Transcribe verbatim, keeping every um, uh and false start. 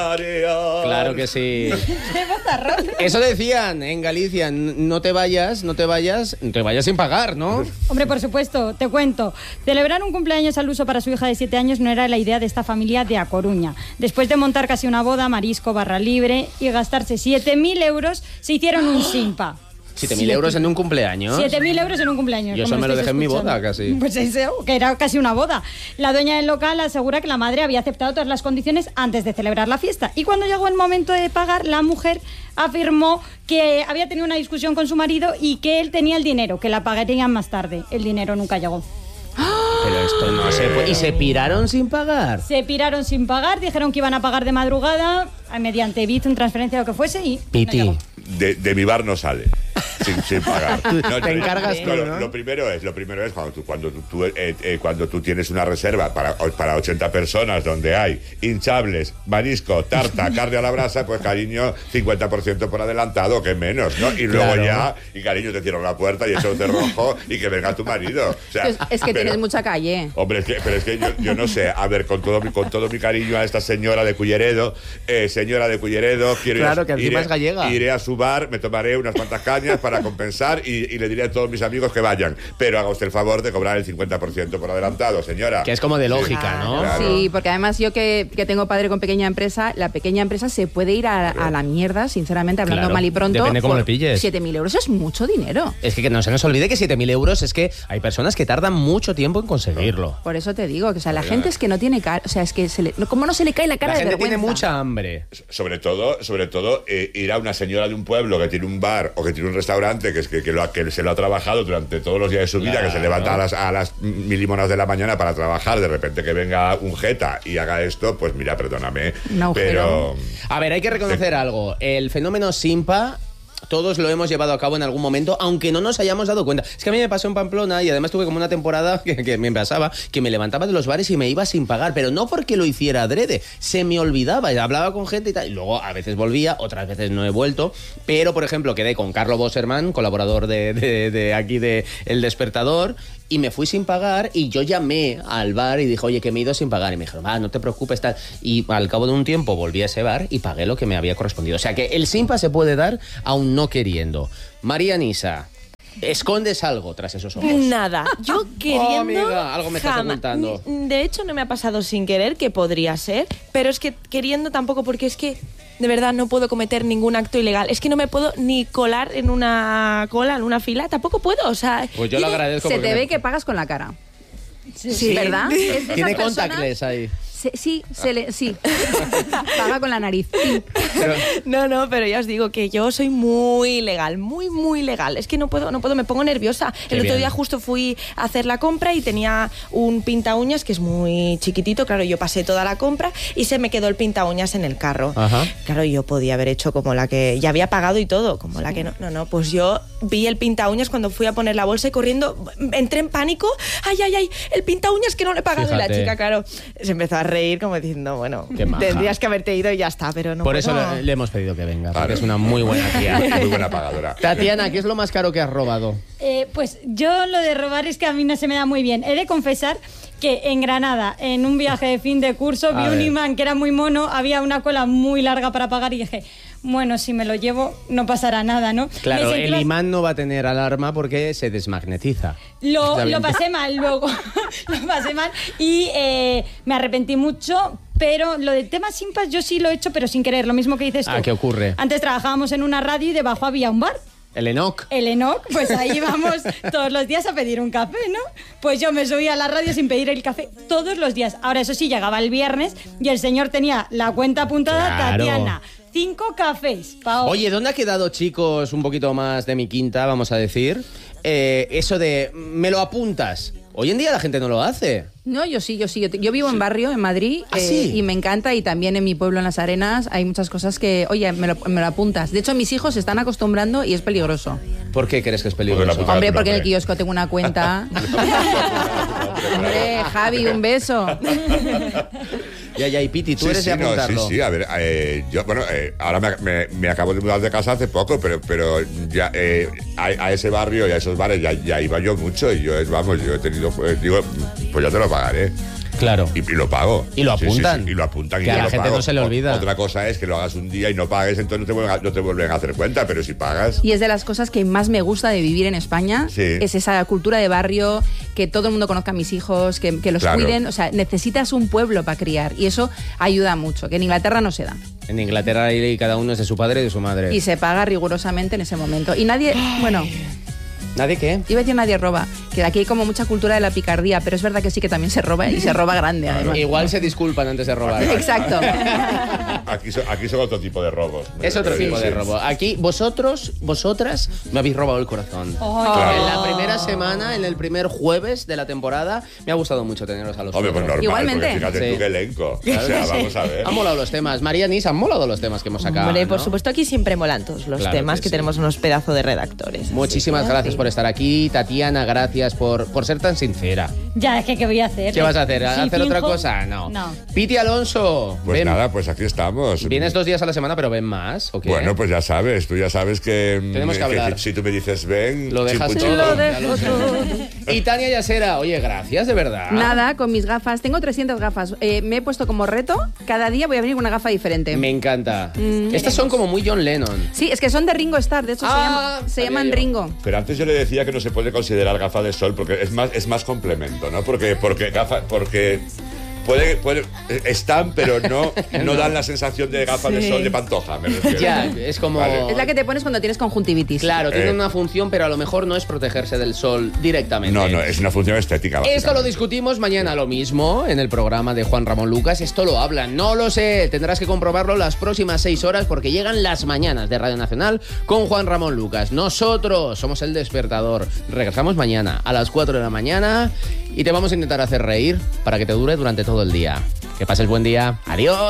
Claro que sí. Eso decían en Galicia, no te vayas, no te vayas, no te vayas sin pagar, ¿no? Hombre, por supuesto, te cuento. Celebrar un cumpleaños al uso para su hija de siete años no era la idea de esta familia de A Coruña. Después de montar casi una boda, marisco, barra libre y gastarse siete mil euros, se hicieron un simpa. ¿siete mil euros en un cumpleaños? siete mil euros en un cumpleaños. Yo eso me lo dejé escuchando. en mi boda casi. Pues eso, que era casi una boda. La dueña del local asegura que la madre había aceptado todas las condiciones antes de celebrar la fiesta. Y cuando llegó el momento de pagar, la mujer afirmó que había tenido una discusión con su marido y que él tenía el dinero, que la pagarían más tarde. El dinero nunca llegó. Pero esto no se puede. ¿Y se piraron sin pagar? Se piraron sin pagar, dijeron que iban a pagar de madrugada, mediante Bizum, transferencia, lo que fuese, y... Piti. No de, de mi bar no sale. Sin, sin pagar. No, te encargas no, tú, lo, ¿no? lo primero es, lo primero es cuando tú, cuando tú, tú, eh, eh, cuando tú tienes una reserva para, para ochenta personas donde hay hinchables, marisco, tarta, carne a la brasa, pues cariño, cincuenta por ciento por adelantado, que menos, ¿no? Y luego Claro. ya, y cariño, te cierro la puerta y echo un cerrojo y que venga tu marido. O sea, Es, es que pero, tienes mucha calle. Hombre, es que, pero es que yo, yo no sé, a ver, con todo mi, con todo mi cariño a esta señora de Culleredo, eh, señora de Culleredo, quiero ir a- Claro, que encima iré, es gallega. iré a su bar, me tomaré unas cuantas cañas para compensar y, y le diré a todos mis amigos que vayan. Pero haga usted el favor de cobrar el cincuenta por ciento por adelantado, señora. Que es como de lógica, ¿no? Claro. Sí, porque además yo que, que tengo padre con pequeña empresa, la pequeña empresa se puede ir a, a la mierda, sinceramente, hablando Claro, mal y pronto. depende cómo por le pilles. siete mil euros es mucho dinero. Es que, que no se nos olvide que siete mil euros es que hay personas que tardan mucho tiempo en conseguirlo. Por eso te digo, que o sea, la gente es que no tiene cara, o sea, es que se le, ¿cómo no se le cae la cara La de gente vergüenza? tiene mucha hambre. Sobre todo, sobre todo eh, ir a una señora de un pueblo que tiene un bar o que tiene un restaurante que, es que, que, lo, que se lo ha trabajado durante todos los días de su vida, Claro. que se levanta a las, a las mil y monas de la mañana para trabajar, de repente que venga un jeta y haga esto, pues mira, perdóname. Un agujero. Pero... A ver, hay que reconocer algo. El fenómeno Simpa, todos lo hemos llevado a cabo en algún momento, aunque no nos hayamos dado cuenta. Es que a mí me pasó en Pamplona y además tuve como una temporada que, que me pasaba, que me levantaba de los bares y me iba sin pagar, pero no porque lo hiciera adrede, se me olvidaba, y hablaba con gente y tal, y luego a veces volvía, otras veces no he vuelto, pero por ejemplo quedé con Carlo Bosserman, colaborador de, de, de aquí de El Despertador, y me fui sin pagar y yo llamé al bar y dije, oye, que me he ido sin pagar. Y me dijeron, va, no te preocupes, tal. Y al cabo de un tiempo volví a ese bar y pagué lo que me había correspondido. O sea que el Simpa se puede dar aún no queriendo. María Nisa, ¿escondes algo tras esos ojos? Nada, yo queriendo... Oh, amiga, algo me estás jamás. ocultando. De hecho, no me ha pasado sin querer, que podría ser, pero es que queriendo tampoco, porque es que de verdad no puedo cometer ningún acto ilegal. Es que no me puedo ni colar en una cola, en una fila, tampoco puedo, o sea... Pues yo lo agradezco. Se porque te me- ve que pagas con la cara. Sí. ¿Verdad? Es- esas Tiene personas- contactless ahí. se- sí, se le, sí. Paga con la nariz. Sí. Pero- No, no, pero ya os digo que yo soy muy legal, muy, muy legal. Es que no puedo, no puedo, me pongo nerviosa. Qué El otro bien. día justo fui a hacer la compra y tenía un pinta uñas que es muy chiquitito. Claro, yo pasé toda la compra y se me quedó el pinta uñas en el carro. Ajá. Claro, yo podía haber hecho como la que ya había pagado y todo, como la que no. No, no, pues yo vi el pinta uñas cuando fui a poner la bolsa y corriendo entré en pánico. Ay, ay, ay, el pinta uñas que no le he pagado. Fíjate. Y la chica, claro, se empezó a reír como diciendo, bueno, Qué maja. tendrías que haberte ido y ya está, pero no Por puedo. eso le, le hemos pedido que venga, porque Claro. es una muy buena tía. Muy buena pagadora. Tatiana, ¿qué es lo más caro que has robado? Eh, pues yo lo de robar es que a mí no se me da muy bien. He de confesar que en Granada, en un viaje de fin de curso, A vi un ver. imán que era muy mono, había una cola muy larga para pagar y dije, bueno, si me lo llevo no pasará nada, ¿no? Claro, Me sentí el bast- imán no va a tener alarma porque se desmagnetiza. Lo, Está bien. lo pasé mal luego, lo pasé mal y eh, me arrepentí mucho, pero lo de temas simpas yo sí lo he hecho, pero sin querer, lo mismo que dices tú. Ah, ¿qué ocurre? Antes trabajábamos en una radio y debajo había un bar. El Enoch. El Enoch, pues ahí vamos todos los días a pedir un café, ¿no? Pues yo me subía a la radio sin pedir el café todos los días. Ahora, eso sí, llegaba el viernes y el señor tenía la cuenta apuntada, Claro. Tatiana. Cinco cafés, pa' hoy. Oye, ¿dónde ha quedado, chicos, un poquito más de mi quinta, vamos a decir? Eh, eso de, me lo apuntas. Hoy en día la gente no lo hace. No, yo sí, yo sí. Yo, te- yo vivo en barrio, en Madrid, ¿Ah, eh, sí? y me encanta. Y también en mi pueblo, en Las Arenas, hay muchas cosas que, oye, me lo, me lo apuntas. De hecho, mis hijos se están acostumbrando y es peligroso. ¿Por qué crees que es Porque la peligroso? puta- Hombre, tu porque en el nombre. kiosco tengo una cuenta. Hombre, Javi, un beso. Ya, ya, y Piti, tú Sí, eres sí, de no, apuntarlo. sí, sí, a ver, eh, yo, bueno, eh, ahora me, me- me acabo de mudar de casa hace poco, pero, pero ya eh, a, a ese barrio y a esos bares ya, ya iba yo mucho y yo, es, vamos, yo he tenido, pues, digo, pues ya te lo pagaré. Claro. Y, y lo pago. Y lo Sí, apuntan. sí, sí, y lo apuntan. Que y a yo la lo gente pago. no se le O- olvida. Otra cosa es que lo hagas un día y no pagues, entonces no te vuelven a, no te vuelven a hacer cuenta, pero si pagas... Y es de las cosas que más me gusta de vivir en España, Sí. es esa cultura de barrio, que todo el mundo conozca a mis hijos, que, que los Claro. cuiden. O sea, necesitas un pueblo para criar y eso ayuda mucho, que en Inglaterra no se da. En Inglaterra ahí cada uno es de su padre y de su madre. Y se paga rigurosamente en ese momento. Y nadie, bueno, ¿Nadie qué? iba a decir nadie roba, que aquí hay como mucha cultura de la picardía, pero es verdad que sí que también se roba y se roba grande además. Igual se disculpan antes de robar. Exacto. Aquí son, aquí son otro tipo de robos. Es otro Sí, tipo de sí. robo. Aquí vosotros, vosotras, me habéis robado el corazón. Claro. En la primera semana, en el primer jueves de la temporada, me ha gustado mucho teneros a los Hombre, pues cuatro. normal, Igualmente. porque fíjate Sí. tú qué elenco. Claro O sea, que sí. vamos a ver. Han molado los temas. María Nis, han molado los temas que hemos sacado. Hombre, por ¿no? supuesto, aquí siempre molan todos los Claro temas, que que, sí. tenemos unos pedazos de redactores. así Muchísimas que, gracias sí. por estar aquí. Tatiana, gracias por, por ser tan sincera. Ya, es que ¿qué voy a hacer? ¿Qué vas a hacer? Si ¿Hacer otra finjo- cosa? No. No. Piti Alonso, Pues ven. nada, pues aquí estamos. Vienes dos días a la semana, pero ven más, ¿o qué? Bueno, pues ya sabes, tú ya sabes que, Tenemos que hablar. si, si tú me dices ven, Lo dejas chimpuchito. todo. Lo Ya dejo sé. todo. Y Tania Yasera, oye, gracias, de verdad. Nada, con mis gafas. Tengo trescientas gafas. Eh, me he puesto como reto, cada día voy a venir con una gafa diferente. Me encanta. Estas son como muy John Lennon. Sí, es que son de Ringo Starr, de hecho se, Ah, llaman- se sabía llaman yo. Ringo. Pero antes yo le decía que no se puede considerar gafa de sol porque es más, es más complemento, ¿no? Porque, porque gafa, porque puede, puede, están, pero no, no dan la sensación de gafa de Sí. sol de pantoja, me refiero. Ya, es como... Vale. Es la que te pones cuando tienes conjuntivitis. Claro, tiene Eh. una función, pero a lo mejor no es protegerse del sol directamente. No, no, es una función estética. Esto lo básicamente. discutimos mañana lo mismo en el programa de Juan Ramón Lucas. Esto lo hablan, no lo sé. Tendrás que comprobarlo las próximas seis horas porque llegan las mañanas de Radio Nacional con Juan Ramón Lucas. Nosotros somos el despertador. Regresamos mañana a las cuatro de la mañana y te vamos a intentar hacer reír para que te dure durante todo el día. Que pases buen día. Adiós.